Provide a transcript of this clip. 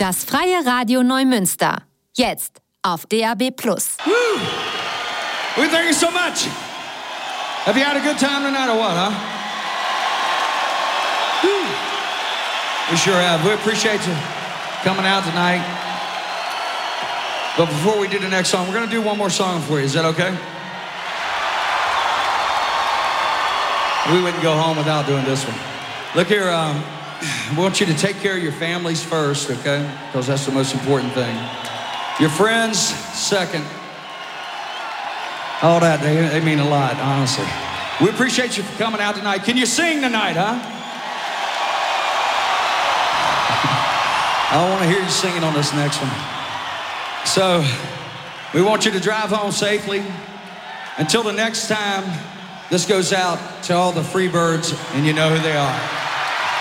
Das Freie Radio Neumünster. Jetzt auf DAB+. We thank you so much. Have you had a good time tonight or what, huh? We sure have. We appreciate you coming out tonight. But before we do the next song, we're going to do one more song for you. Is that okay? We wouldn't go home without doing this one. Look here, I want you to take care of your families first, okay? Because that's the most important thing. Your friends second. All that, they mean a lot, honestly. We appreciate you for coming out tonight. Can you sing tonight, huh? I want to hear you singing on this next one. So, we want you to drive home safely. Until the next time, this goes out to all the free birds, and you know who they are.